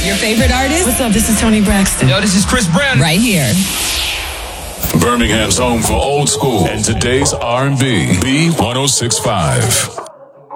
Your favorite artist? What's up? This is Toni Braxton. Yo, this is Chris Brown. Right here. Birmingham's home for old school and today's R&B. B1065.